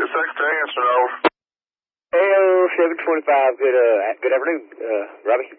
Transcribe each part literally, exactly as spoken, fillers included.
six to answer, over. A O seven twenty-five, good, uh, good afternoon, uh, Robbie.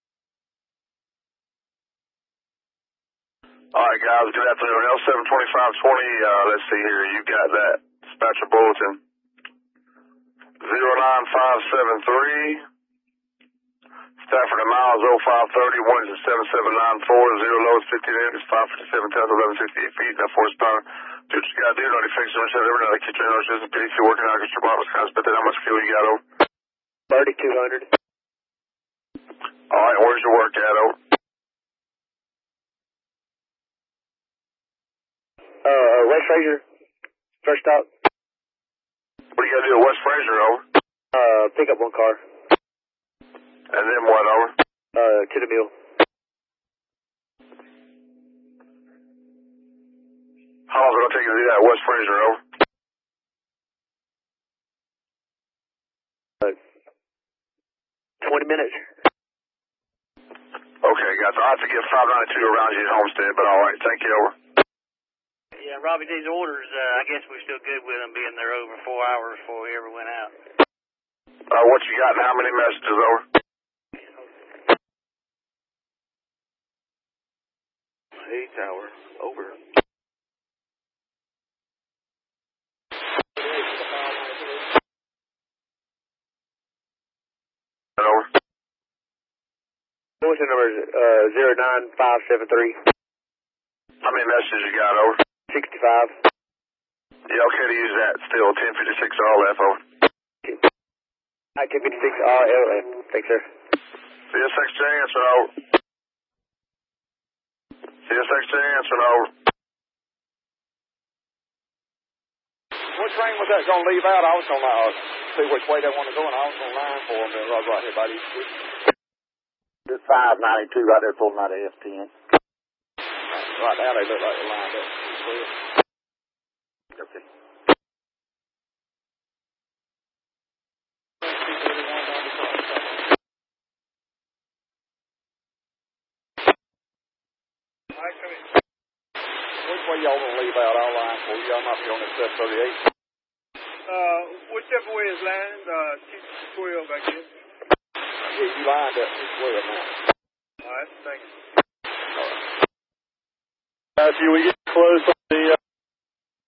Alright guys, good afternoon. L seven twenty-five twenty, uh, let's see here, you got that dispatcher bulletin. zero nine five seven three, Stafford and Miles oh five thirty, one is seven seven nine four, zero loads fifteen inches, five fifty-seven tons, eleven sixty-eight feet, enough horsepower. Do what you gotta do, no defects, no shit, every night, kitchen, no shit, P D C working out, get your bottles, kind of spit that, how much fuel you got, over? thirty-two hundred. Alright, where's your work at, over? Uh, West Fraser, first stop. What do you gotta do at West Fraser, over? Uh, pick up one car. And then what, over? Uh, to the mill. How long is it gonna take you to do that at West Fraser, over? Uh, twenty minutes. Okay, guys, I'll have to get five ninety-two around you at Homestead, but alright, thank you, over. Yeah, Robbie, these orders, uh, I guess we're still good with them being there over four hours before we ever went out. Uh, what you got and how many messages, over? Eight hour, over. Over. Bulletin number is, uh, zero nine five seven three. How many messages you got, over? sixty-five. Yeah, okay to use that still, ten fifty-six R L F, over. I ten fifty-six R L F. Thanks, sir. C S X J answer, over. C S X J answer, over. What train was that going to leave out? I was going to uh, see which way they want to go, and I was going to line for them. Right, right here by these two. This five ninety-two right there pulling out of F ten. Right now they look like they're lined up. Okay. Which way y'all going to leave out? I'll line for you. Y'all might be on this seven thirty-eight. Uh, whichever way is lined, uh, keep twelve, I guess. Yeah, you lined up this way now. All right, thanks. All right. Uh, see, we get close on the... Uh